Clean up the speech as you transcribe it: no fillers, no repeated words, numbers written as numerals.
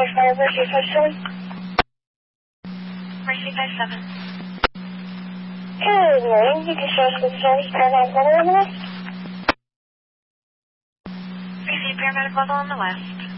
Fire Mercy 57. Mercy 57. Good morning. You can show us the service paramedic level on the west. PC paramedic level on the west.